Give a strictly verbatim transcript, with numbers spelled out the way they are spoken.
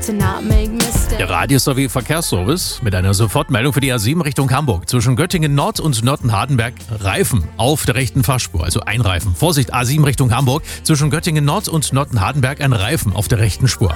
Der Radio sowie Verkehrsservice mit einer Sofortmeldung für die A sieben Richtung Hamburg. Zwischen Göttingen Nord und Nörten-Hardenberg Reifen auf der rechten Fahrspur, also ein Reifen. Vorsicht, A sieben Richtung Hamburg. Zwischen Göttingen Nord und Nörten-Hardenberg ein Reifen auf der rechten Spur.